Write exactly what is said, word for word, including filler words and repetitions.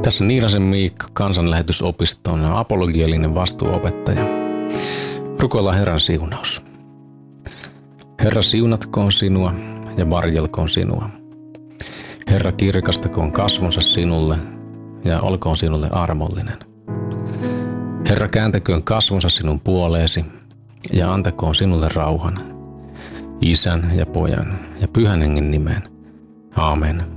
Tässä Niirasen Miikka, Kansanlähetysopiston apologiallinen vastuuopettaja. Rukoillaan Herran siunaus. Herra, siunatkoon sinua ja varjelkoon sinua. Herra, kirkastakoon kasvonsa sinulle ja olkoon sinulle armollinen. Herra, kääntäköön kasvonsa sinun puoleesi ja antakoon sinulle rauhan. Isän ja Pojan ja Pyhän Hengen nimeen. Aamen.